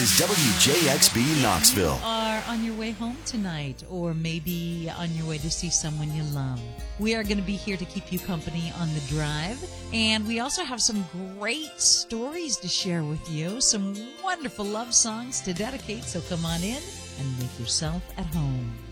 is WJXB Knoxville. Are on your way home tonight, or maybe on your way to see someone you love. We are going to be here to keep you company on the drive, and we also have some great stories to share with you, some wonderful love songs to dedicate, so come on in and make yourself at home.